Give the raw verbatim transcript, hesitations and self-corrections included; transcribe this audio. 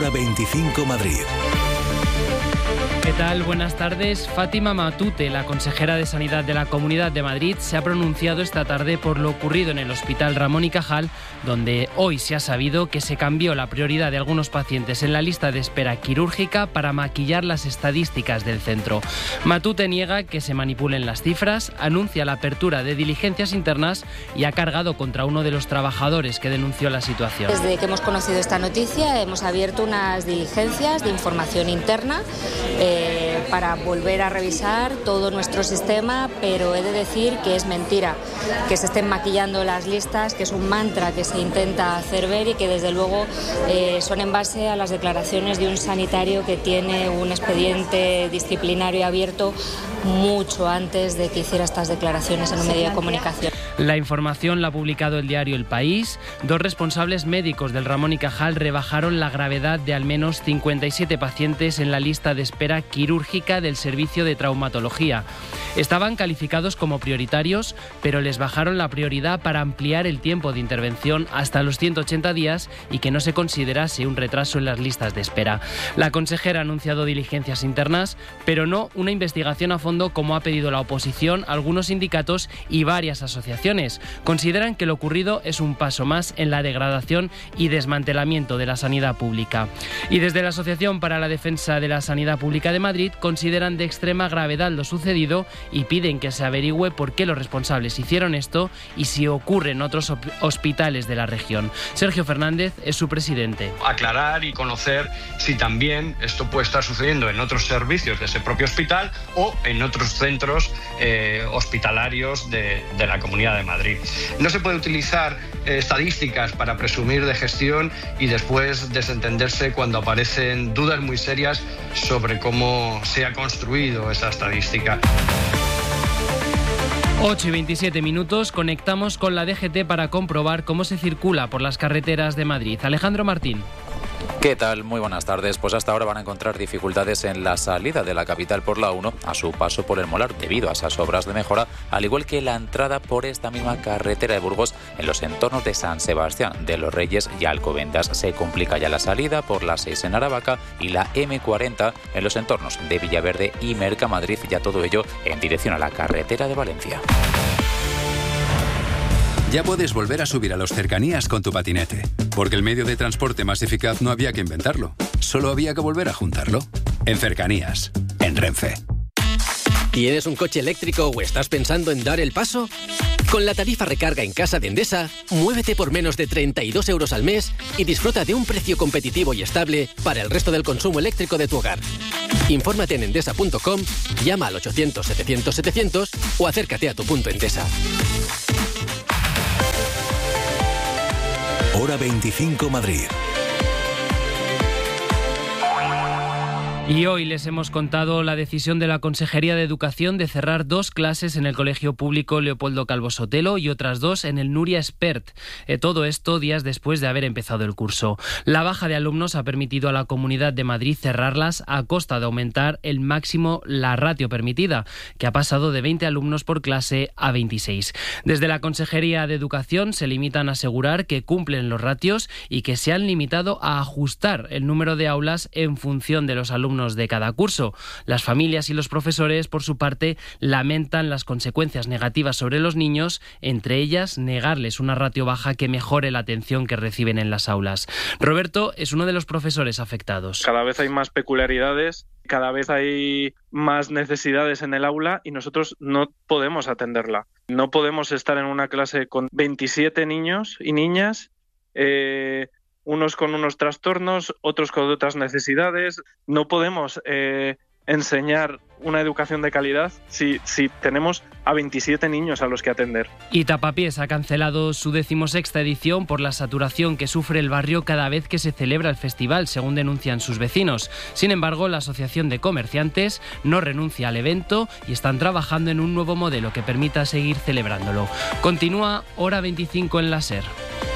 Hora veinticinco Madrid. ¿Qué tal? Buenas tardes. Fátima Matute, la consejera de Sanidad de la Comunidad de Madrid, se ha pronunciado esta tarde por lo ocurrido en el Hospital Ramón y Cajal, donde hoy se ha sabido que se cambió la prioridad de algunos pacientes en la lista de espera quirúrgica para maquillar las estadísticas del centro. Matute niega que se manipulen las cifras, anuncia la apertura de diligencias internas y ha cargado contra uno de los trabajadores que denunció la situación. Desde que hemos conocido esta noticia hemos abierto unas diligencias de información interna eh, para volver a revisar todo nuestro sistema, pero he de decir que es mentira que se estén maquillando las listas, que es un mantra que se intenta hacer ver y que desde luego eh, son en base a las declaraciones de un sanitario que tiene un expediente disciplinario abierto mucho antes de que hiciera estas declaraciones en un medio de comunicación. La información la ha publicado el diario El País. Dos responsables médicos del Ramón y Cajal rebajaron la gravedad de al menos cincuenta y siete pacientes en la lista de espera quirúrgica del servicio de traumatología. Estaban calificados como prioritarios, pero les bajaron la prioridad para ampliar el tiempo de intervención hasta los ciento ochenta días y que no se considerase un retraso en las listas de espera. La consejera ha anunciado diligencias internas, pero no una investigación a fondo como ha pedido la oposición, algunos sindicatos y varias asociaciones. Consideran que lo ocurrido es un paso más en la degradación y desmantelamiento de la sanidad pública. Y desde la Asociación para la Defensa de la Sanidad Pública de Madrid consideran de extrema gravedad lo sucedido y piden que se averigüe por qué los responsables hicieron esto y si ocurre en otros hospitales de la región. Sergio Fernández es su presidente. Aclarar y conocer si también esto puede estar sucediendo en otros servicios de ese propio hospital o en otros centros eh, hospitalarios de, de la Comunidad de Madrid. No se puede utilizar eh, estadísticas para presumir de gestión y después desentenderse cuando aparecen dudas muy serias sobre cómo se ha construido esa estadística. ocho y veintisiete minutos, conectamos con la D G T para comprobar cómo se circula por las carreteras de Madrid. Alejandro Martín. ¿Qué tal? Muy buenas tardes. Pues hasta ahora van a encontrar dificultades en la salida de la capital por la uno a su paso por el Molar debido a esas obras de mejora, al igual que la entrada por esta misma carretera de Burgos en los entornos de San Sebastián de los Reyes y Alcobendas. Se complica ya la salida por la seis en Aravaca y la eme cuarenta en los entornos de Villaverde y Mercamadrid, ya todo ello en dirección a la carretera de Valencia. Ya puedes volver a subir a los cercanías con tu patinete, porque el medio de transporte más eficaz no había que inventarlo, solo había que volver a juntarlo. En Cercanías, en Renfe. ¿Tienes un coche eléctrico o estás pensando en dar el paso? Con la tarifa recarga en casa de Endesa, muévete por menos de treinta y dos euros al mes y disfruta de un precio competitivo y estable para el resto del consumo eléctrico de tu hogar. Infórmate en endesa punto com, llama al ochocientos setecientos setecientos o acércate a tu punto Endesa. Hora veinticinco Madrid. Y hoy les hemos contado la decisión de la Consejería de Educación de cerrar dos clases en el Colegio Público Leopoldo Calvo Sotelo y otras dos en el Nuria Espert. Eh, todo esto días después de haber empezado el curso. La baja de alumnos ha permitido a la Comunidad de Madrid cerrarlas a costa de aumentar el máximo la ratio permitida, que ha pasado de veinte alumnos por clase a veintiséis. Desde la Consejería de Educación se limitan a asegurar que cumplen los ratios y que se han limitado a ajustar el número de aulas en función de los alumnos de cada curso. Las familias y los profesores, por su parte, lamentan las consecuencias negativas sobre los niños, entre ellas negarles una ratio baja que mejore la atención que reciben en las aulas. Roberto es uno de los profesores afectados. Cada vez hay más peculiaridades, cada vez hay más necesidades en el aula y nosotros no podemos atenderla. No podemos estar en una clase con veintisiete niños y niñas, eh, unos con unos trastornos, otros con otras necesidades. No podemos eh, enseñar una educación de calidad si, si tenemos a veintisiete niños a los que atender. Y Tapapiés ha cancelado su decimosexta edición por la saturación que sufre el barrio cada vez que se celebra el festival, según denuncian sus vecinos. Sin embargo, la Asociación de Comerciantes no renuncia al evento y están trabajando en un nuevo modelo que permita seguir celebrándolo. Continúa Hora veinticinco en la SER.